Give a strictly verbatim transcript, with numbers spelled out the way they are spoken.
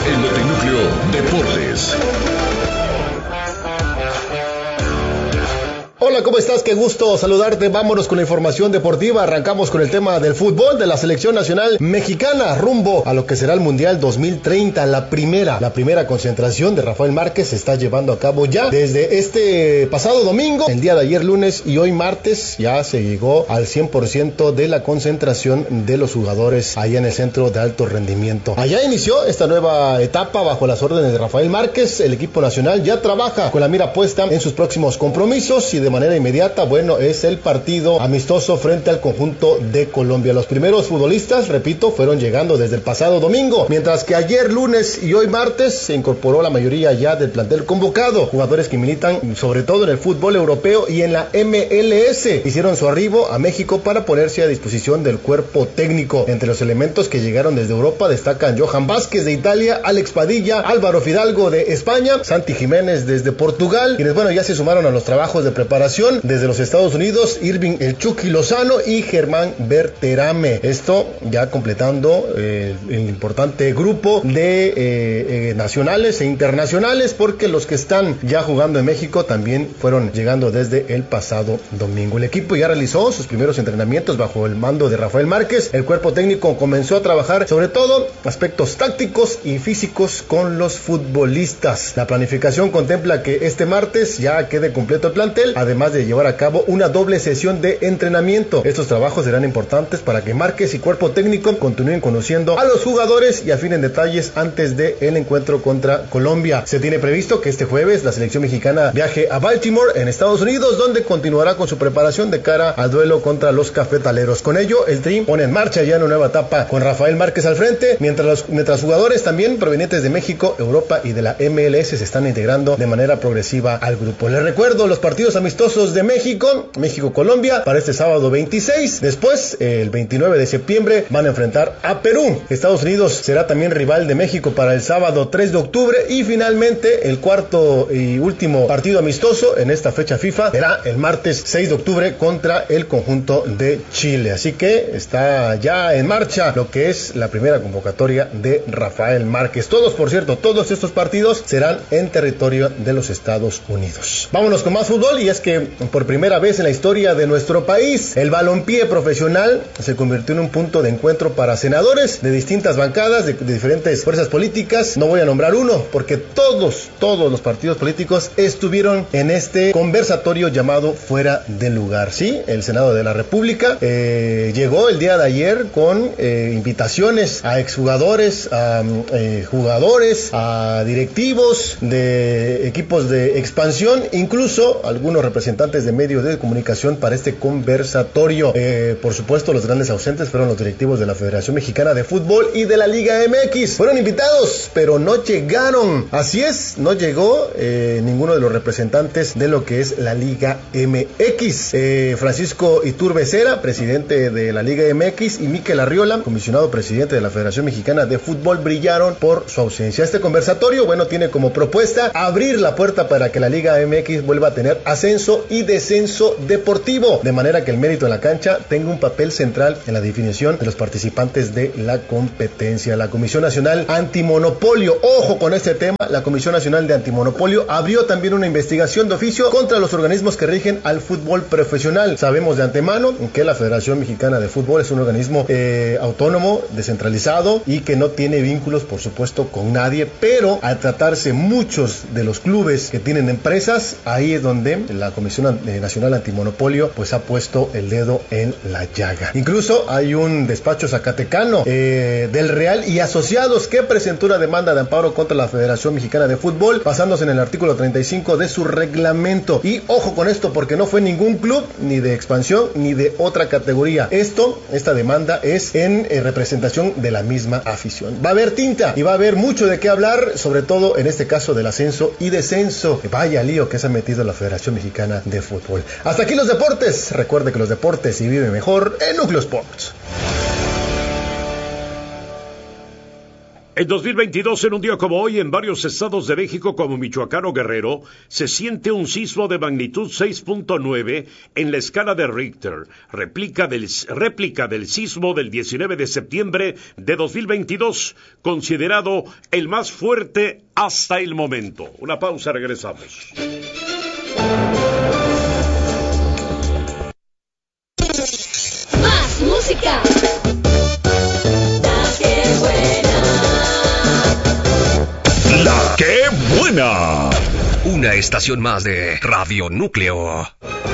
en Notinúcleo Deportes. Hola, ¿cómo estás? Qué gusto saludarte. Vámonos con la información deportiva. Arrancamos con el tema del fútbol de la selección nacional mexicana rumbo a lo que será el Mundial dos mil treinta. La primera, la primera concentración de Rafael Márquez se está llevando a cabo ya desde este pasado domingo, el día de ayer lunes y hoy martes ya se llegó al cien por ciento de la concentración de los jugadores allá en el centro de alto rendimiento. Allá inició esta nueva etapa bajo las órdenes de Rafael Márquez. El equipo nacional ya trabaja con la mira puesta en sus próximos compromisos y de manera inmediata, bueno, es el partido amistoso frente al conjunto de Colombia. Los primeros futbolistas, repito, fueron llegando desde el pasado domingo, mientras que ayer lunes y hoy martes se incorporó la mayoría ya del plantel convocado. Jugadores que militan sobre todo en el fútbol europeo y en la M L S hicieron su arribo a México para ponerse a disposición del cuerpo técnico. Entre los elementos que llegaron desde Europa destacan Johan Vázquez de Italia, Alex Padilla, Álvaro Fidalgo de España, Santi Jiménez desde Portugal, quienes bueno ya se sumaron a los trabajos de preparación desde los Estados Unidos, Irving El Chucky Lozano y Germán Berterame. Esto ya completando eh, el importante grupo de eh, eh, nacionales e internacionales, porque los que están ya jugando en México también fueron llegando desde el pasado domingo. El equipo ya realizó sus primeros entrenamientos bajo el mando de Rafael Márquez. El cuerpo técnico comenzó a trabajar sobre todo aspectos tácticos y físicos con los futbolistas. La planificación contempla que este martes ya quede completo el plantel, además de llevar a cabo una doble sesión de entrenamiento. Estos trabajos serán importantes para que Márquez y cuerpo técnico continúen conociendo a los jugadores y afinen detalles antes del encuentro contra Colombia. Se tiene previsto que este jueves la selección mexicana viaje a Baltimore, en Estados Unidos, donde continuará con su preparación de cara al duelo contra los cafetaleros. Con ello, el Tri pone en marcha ya una nueva etapa con Rafael Márquez al frente, mientras los mientras jugadores también provenientes de México, Europa y de la M L S se están integrando de manera progresiva al grupo. Les recuerdo los partidos amistosos de México, México-Colombia para este sábado veintiséis. Después, el veintinueve de septiembre, van a enfrentar a Perú. Estados Unidos será también rival de México para el sábado tres de octubre. Y finalmente, el cuarto y último partido amistoso en esta fecha FIFA será el martes seis de octubre contra el conjunto de Chile. Así que está ya en marcha lo que es la primera convocatoria de Rafael Márquez. Todos, por cierto, todos estos partidos serán en territorio de los Estados Unidos. Vámonos con más fútbol, y es que por primera vez en la historia de nuestro país, el balompié profesional se convirtió en un punto de encuentro para senadores de distintas bancadas, de, de diferentes fuerzas políticas. No voy a nombrar uno, porque todos, todos los partidos políticos estuvieron en este conversatorio llamado Fuera de Lugar. Sí, el Senado de la República eh, llegó el día de ayer con eh, invitaciones a exjugadores, a eh, jugadores, a directivos de equipos de expansión, incluso algunos representantes de medios de comunicación para este conversatorio. Eh, por supuesto, los grandes ausentes fueron los directivos de la Federación Mexicana de Fútbol y de la Liga M X. Fueron invitados, pero no llegaron. Así es, no llegó eh, ninguno de los representantes de lo que es la Liga M X. Eh, Francisco Iturbe Cera, presidente de la Liga M X, y Mikel Arriola, comisionado presidente de la Federación Mexicana de Fútbol, brillaron por su ausencia. Este conversatorio, bueno, tiene como propuesta abrir la puerta para que la Liga M X vuelva a tener ascenso y descenso deportivo, de manera que el mérito en la cancha tenga un papel central en la definición de los participantes de la competencia. La Comisión Nacional Antimonopolio, ojo con este tema, la Comisión Nacional de Antimonopolio abrió también una investigación de oficio contra los organismos que rigen al fútbol profesional. Sabemos de antemano que la Federación Mexicana de Fútbol es un organismo eh, autónomo, descentralizado y que no tiene vínculos, por supuesto, con nadie, pero al tratarse muchos de los clubes que tienen empresas, ahí es donde la Comisión Nacional Antimonopolio pues ha puesto el dedo en la llaga. Incluso hay un despacho zacatecano eh, del Real y Asociados que presentó una demanda de amparo contra la Federación Mexicana de Fútbol basándose en el artículo treinta y cinco de su reglamento. Y ojo con esto, porque no fue ningún club ni de expansión ni de otra categoría. Esto, esta demanda es en eh, representación de la misma afición. Va a haber tinta y va a haber mucho de qué hablar, sobre todo en este caso del ascenso y descenso. Vaya lío que se ha metido la Federación Mexicana de Fútbol. Hasta aquí los deportes. Recuerde que los deportes se vive mejor en Núcleo Sports. En dos mil veintidós, en un día como hoy, en varios estados de México como Michoacán o Guerrero, se siente un sismo de magnitud seis punto nueve en la escala de Richter, réplica del, réplica del sismo del diecinueve de septiembre de dos mil veintidós, considerado el más fuerte hasta el momento. Una pausa, regresamos. Más música. ¡Qué buena! Una estación más de Radio Núcleo.